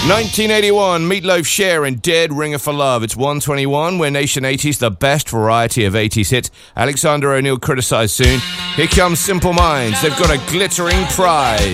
1981, Meatloaf, Cher and Dead Ringer for Love. It's 1:21. We're Nation 80s, the best variety of 80s hits. Alexander O'Neal criticised soon. Here comes Simple Minds. They've got a glittering prize.